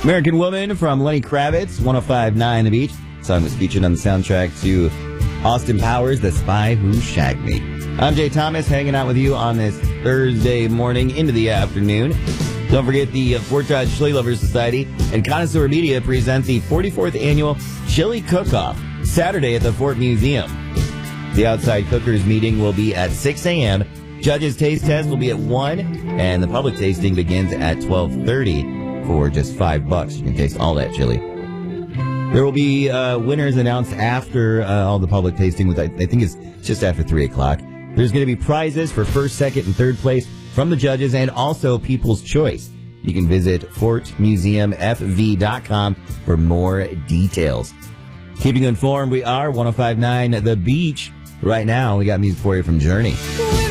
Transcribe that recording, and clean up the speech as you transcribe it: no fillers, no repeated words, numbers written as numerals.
American Woman from Lenny Kravitz, 105.9 The Beach. The song was featured on the soundtrack to Austin Powers, The Spy Who Shagged Me. I'm Jay Thomas, hanging out with you on this Thursday morning into the afternoon. Don't forget the Fort Dodge Chili Lovers Society and Connoisseur Media present the 44th Annual Chili Cook-Off, Saturday at the Fort Museum. The outside cookers meeting will be at 6 a.m., judges' taste test will be at 1, and the public tasting begins at 12:30 for just $5. You can taste all that chili. There will be winners announced after all the public tasting, which I think is just after 3 o'clock. There's going to be prizes for first, second, and third place from the judges and also People's Choice. You can visit fortmuseumfv.com for more details. Keeping you informed, we are 105.9 The Beach. Right now, we got music for you from Journey.